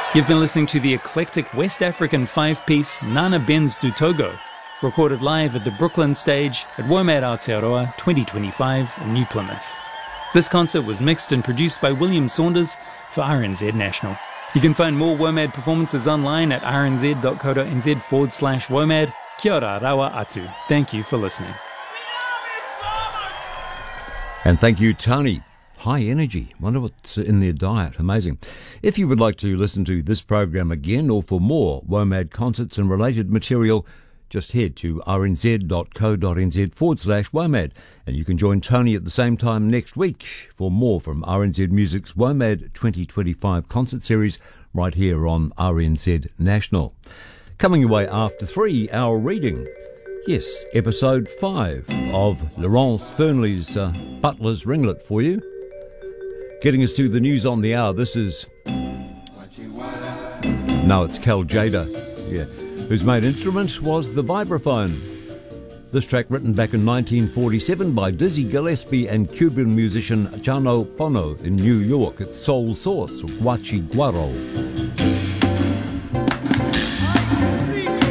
You've been listening to the eclectic West African five-piece Nana Benz du Togo, recorded live at the Brooklyn stage at WOMAD Aotearoa 2025 in New Plymouth. This concert was mixed and produced by William Saunders for RNZ National. You can find more WOMAD performances online at rnz.co.nz/WOMAD. Kia ora rawa atu. Thank you for listening. And thank you, Tony. High energy. Wonder what's in their diet. Amazing. If you would like to listen to this program again or for more WOMAD concerts and related material, just head to rnz.co.nz/WOMAD and you can join Tony at the same time next week for more from RNZ Music's WOMAD 2025 concert series right here on RNZ National. Coming away after 3, our reading. Yes, episode 5 of Laurence Fernley's Butler's Ringlet for you. Getting us to the news on the hour, this is... No, it's Cal Jada, whose main instrument was the vibraphone. This track written back in 1947 by Dizzy Gillespie and Cuban musician Chano Pono in New York. It's Soul Source, Guachi Guaro.